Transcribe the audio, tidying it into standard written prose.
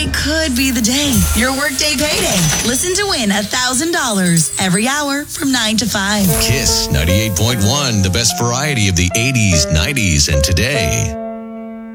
Today could be the day. Your workday payday. Listen to win $1,000 every hour from 9 to 5. Kiss 98.1, the best variety of the 80s, 90s, and today.